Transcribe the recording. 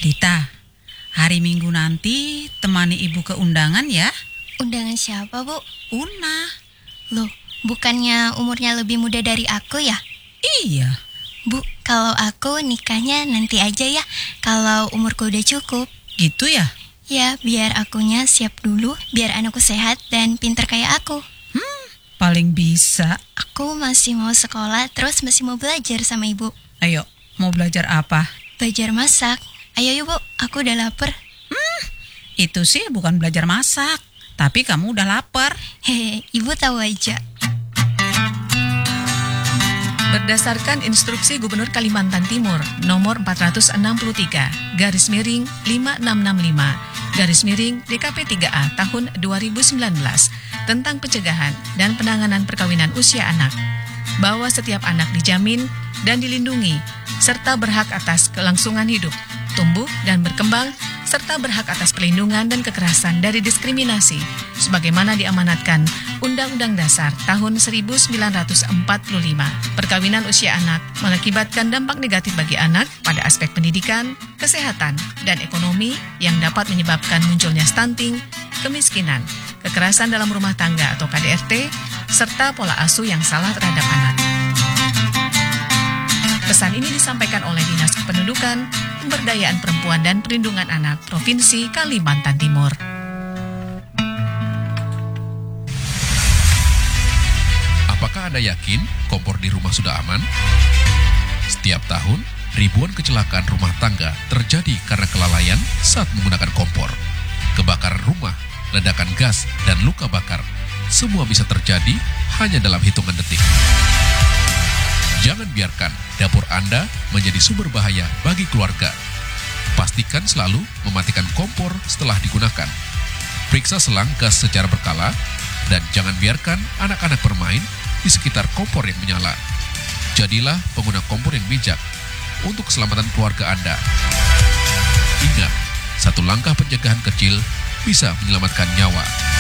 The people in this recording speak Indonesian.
Dita, hari Minggu nanti temani ibu ke undangan ya. Undangan siapa, Bu? Una. Loh, bukannya umurnya lebih muda dari aku ya? Iya. Bu, kalau aku nikahnya nanti aja ya, kalau umurku udah cukup. Gitu ya? Ya, biar akunya siap dulu, biar anakku sehat dan pinter kayak aku. Paling bisa. Aku masih mau sekolah, terus masih mau belajar sama ibu. Ayo, mau belajar apa? Belajar masak. Ayo yuk, Bu, aku udah lapar. Itu sih bukan belajar masak, tapi kamu udah lapar. Hehe, ibu tahu aja. Berdasarkan instruksi Gubernur Kalimantan Timur nomor 463 garis miring 5665 garis miring DKP 3A tahun 2019 tentang pencegahan dan penanganan perkawinan usia anak, bahwa setiap anak dijamin dan dilindungi serta berhak atas kelangsungan hidup, tumbuh dan berkembang, serta berhak atas perlindungan dan kekerasan dari diskriminasi, sebagaimana diamanatkan Undang-Undang Dasar tahun 1945. Perkawinan usia anak mengakibatkan dampak negatif bagi anak pada aspek pendidikan, kesehatan, dan ekonomi yang dapat menyebabkan munculnya stunting, kemiskinan, kekerasan dalam rumah tangga atau KDRT, serta pola asuh yang salah terhadap anak. Pesan ini disampaikan oleh Dinas Kependudukan, Pemberdayaan Perempuan dan Perlindungan Anak Provinsi Kalimantan Timur. Apakah Anda yakin kompor di rumah sudah aman? Setiap tahun, ribuan kecelakaan rumah tangga terjadi karena kelalaian saat menggunakan kompor. Kebakaran rumah, ledakan gas, dan luka bakar, semua bisa terjadi hanya dalam hitungan detik. Jangan biarkan dapur Anda menjadi sumber bahaya bagi keluarga. Pastikan selalu mematikan kompor setelah digunakan. Periksa selang gas secara berkala, dan jangan biarkan anak-anak bermain di sekitar kompor yang menyala. Jadilah pengguna kompor yang bijak untuk keselamatan keluarga Anda. Ingat, satu langkah pencegahan kecil bisa menyelamatkan nyawa.